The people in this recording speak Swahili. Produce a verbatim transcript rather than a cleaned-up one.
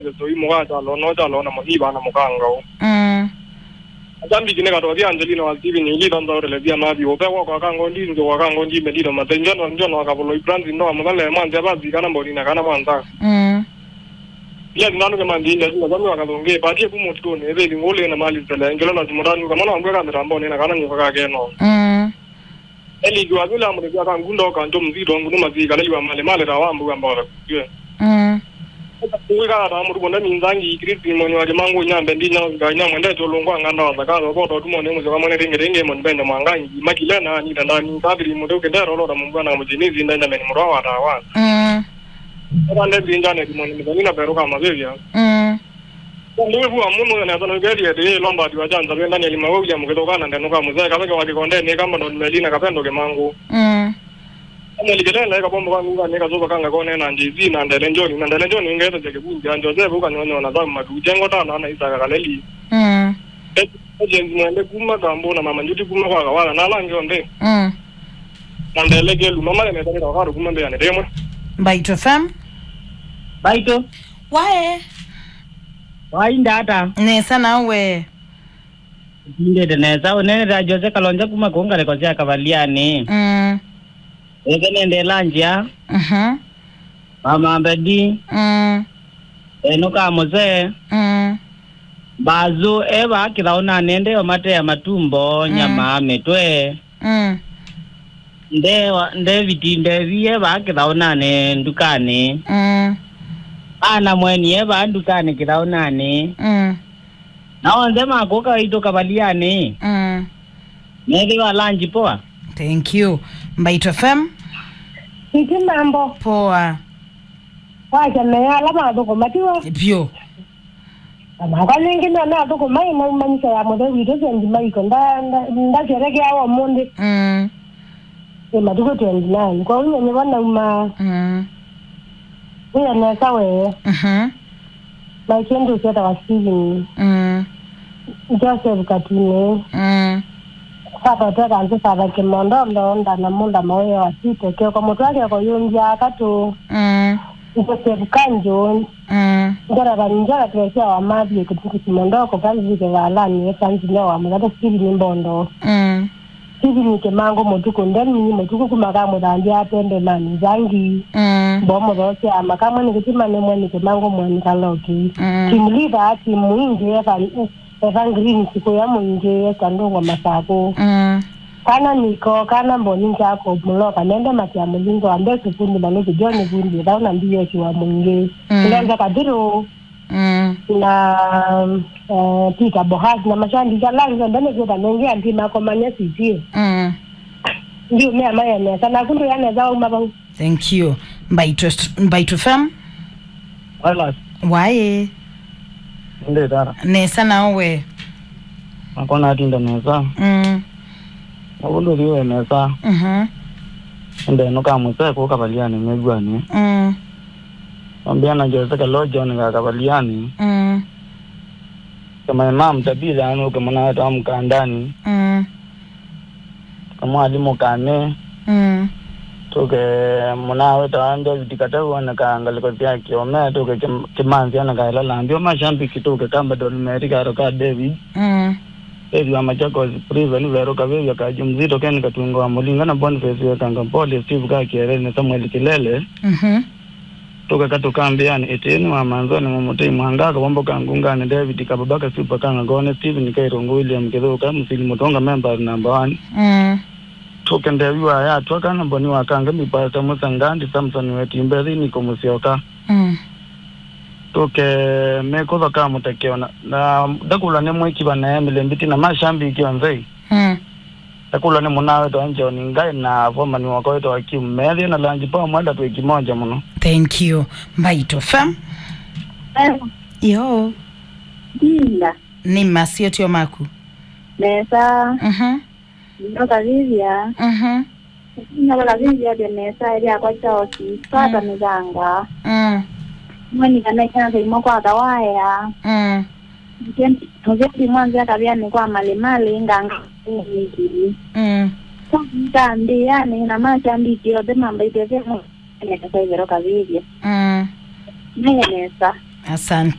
so imo ata lo no ta lo na mo iba na mo kanga mm Zambi kine kato dia Angelina wa Steven ni lido ndo le dia mabi ope wa kwa kango ndi ndo wa kango ndi me lido matenjo no njo no akabolo ibrandi no amale manje bazi kana mboli na kana mwanza mm ya nanu ke mandi ndi ndo zambi wakadonge batie ku mutko ne be ngole na mali tele ngelo na timorani kama na ngwe kana rambo ne na kana nyoka ke no mm eli gwa gula mo dia kan gundo kan to mzido nguno mazika le wa male male rawambu ngambora ye mm Uga ra mu bonda minzangi kriti mo nywa mangu nyambe ndi nyama ga nyama ndai to longwa nganda wa zakalo ko to tumo ne mu zama ne ringe ringe mo bende mangangi makilena ni ndani kadri mu doke daro lo da mu bana mu jinizi ndanda men mu rawa da wa mm ora ne binja ne mo ni ndani na bero kama vivyo mm ndio bu amuno na tano gari de lomba diwa janza benda ni limawo ya mu ketokana ndano kama mzee kama kwa kikonde ne kama ndo melina kapendo ke mangu mm Neligelela eka bombo kwangu ngane kazoba kanga kone na njizi na ndele njoni na ndele njoni ngeza jeke bunji anjo zebe uka nyonyo na zamu matu jengo tano na isaka kaleli mm ejenzi mwende kuma kambo na mama njuti kuma kwa kawala na langi onde mm na ndele gelu mama le metani kawakaru kuma mbe ya nedemwe Baito fam Baito wae Wai ndata nesa nawe Ndede nesa unene da Jose Kalonja kuma konga le kosea kavaliani mm Ekene ndelanja mhm mama mbedi mm enuka moze mm bazu eba kiraona nende omate ya matumbo mm. nyama metwe mm nde nde vitinde vie ba kiraona ne ndukane mm ana mweni eba ndukane kiraona ne mm na onde makoka ito kavaliani mm nende wa lanji poa. Thank you. Baito fam Iki mambo. Poa. Wacha meya lama doko matiwa. Pio. Ama kwa nyingi na na doko mai na umanisha ya mode wito sendi mai konda nda shereke awa monde. Mm. E maduko twenty nine. Kwa unye nye wana uma. Mm. Uya nesa we. Mhm. Mai kendo seta wa Steven. Mm. Joseph Katine. Mm. Sapa teka anzi sapa kimondo onda na munda mawe wa sito. Kio kwa mutu wake kwa yunja kato. Mm. Joseph Kanjo. Mm. Njara ba njara tuwekea wa mabi ya kutuku kimondo kwa kazi vike wa alani ya kanzi leo wa mgata Steven mbondo. Mm. Steven ke mango motuko ndani motuko kumakamu dandi apende mani zangi. Mm. Bomo rosi ama kama ni kutima ne mwani ke mango mwani kaloki. Mm. Kimliba timu inge ya Evan Green siku ya mwinge ya kandungwa masako. Mm. Kana niko, kana mboninja ako muloka, nende mati ya mlingo, ambe kufundi manuki, joni fundi, dauna mbiyo kiwa mwinge. Mm. Kulenza kadiru, Mm. na uh, Peter Bohaz, na mashandi za langi, ndane kuta mengi antima kwa manyasi jie. Mm. Ndiyo mea maya mea, sana kundu ya neza umabangu. Thank you. Baito Baito fam Wala wae nde dara nesa nawe akona atinda nesa mm abulo riwe nesa mhm nde nuka musa ko kavaliani megwani mm ambia na Jose Kalonja nga kavaliani mm kama mam tabila anu kama na tamka ndani mm kama alimu kane mm toke munawe taanda vitikata wana kaangaliko vyake ome toke kimanzi ana kailala ndio mashambi kitoke kamba don America roka David mm evi wa Machakos prison vero kaveya kaji mzito keni katungo wa mulinga na Boniface ya Kangapole Steve Kakere na Samuel Kilele mhm toke katokambiani eteni wa manzoni mumutei mwangaka wambo kangungane David kababaka super kanga gone Steve Kairongo William Kidoka musili mutonga member number one mm toke ndewiwa ya toka na mboni wakanga mipata musangandi Samson wetimbethi niko musioka mm toke mekoza kama mutakiona na dakula ne mwiki bana emile mbiti na mashambi ikiwa nzei mm dakula ne munawe to anje ni ngai na voma ni wako to akimmeli na lanji pa mwenda to ikimoja muno. Thank you. Baito fam yo Dinda ni masio tio maku nesa mhm ndoka vivya mhm ndoka vivya de nesa ile kwa choki pata mizanga mm mwani kana kana imo kwa dawaya mm Ken tozeti mwanzo kabia ni kwa malimali nganga ni mm sasa ndi yani na macha ndi kio de mambo ite vya ni kasa vero kavivya mm nesa Asante.